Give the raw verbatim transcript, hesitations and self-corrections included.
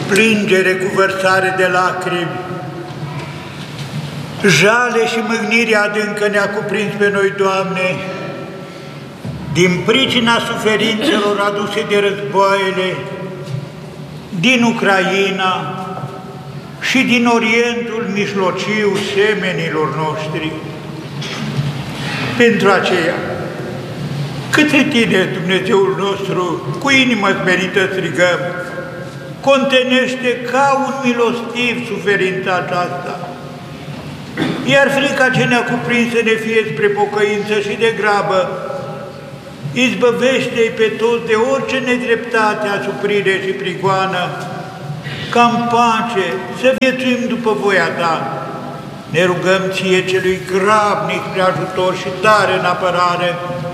plângere, cu vărsare de lacrimi, jale și mâgnirea adâncă ne-a cuprins pe noi, Doamne, din pricina suferințelor aduse de războaiele din Ucraina și din Orientul Mijlociu, semenilor noștri. Pentru aceea, către Tine, Dumnezeul nostru, cu inimă smerită strigăm, contenește ca un milostiv suferința aceasta, iar frica ce ne-a cuprins să ne fie spre pocăință și de grabă, izbăvește-i pe toți de orice nedreptate, asuprire și prigoană, ca în pace să viețuim după voia Ta. Ne rugăm Ție, celui grabnic spre ajutor și tare în apărare,